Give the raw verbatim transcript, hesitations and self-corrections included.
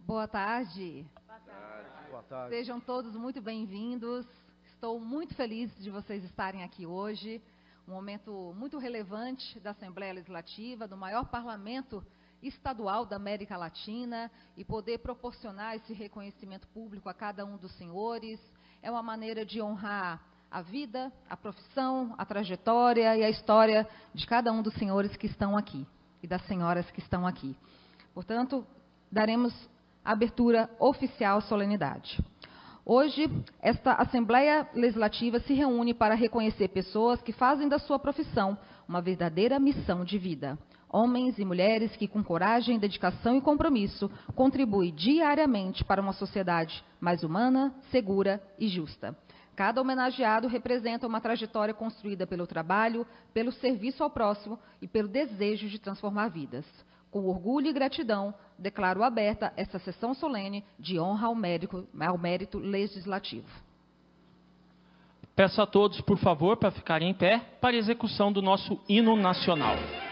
Boa tarde. Boa tarde. Boa tarde. Sejam todos muito bem-vindos. Estou muito feliz de vocês estarem aqui hoje. Um momento muito relevante da Assembleia Legislativa, do maior parlamento estadual da América Latina, e poder proporcionar esse reconhecimento público a cada um dos senhores. É uma maneira de honrar a vida, a profissão, a trajetória e a história de cada um dos senhores que estão aqui e das senhoras que estão aqui. Portanto, daremos a abertura oficial à solenidade. Hoje, esta Assembleia Legislativa se reúne para reconhecer pessoas que fazem da sua profissão uma verdadeira missão de vida. Homens e mulheres que, com coragem, dedicação e compromisso, contribuem diariamente para uma sociedade mais humana, segura e justa. Cada homenageado representa uma trajetória construída pelo trabalho, pelo serviço ao próximo e pelo desejo de transformar vidas. Com orgulho e gratidão, declaro aberta esta sessão solene de honra ao mérito, ao mérito legislativo. Peço a todos, por favor, para ficarem em pé, para a execução do nosso hino nacional.